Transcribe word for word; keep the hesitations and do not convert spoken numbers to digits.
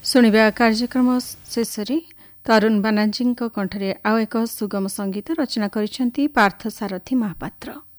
ଶୁଣିବା କାର୍ଯ୍ୟକ୍ରମ ଶେଷରେ ତରୁଣ ବାନାର୍ଜୀଙ୍କ କଣ୍ଠରେ ଆଉ ଏକ ସୁଗମ ସଙ୍ଗୀତ ରଚନା କରିଛନ୍ତି ପାର୍ଥ ସାରଥୀ ମହାପାତ୍ର।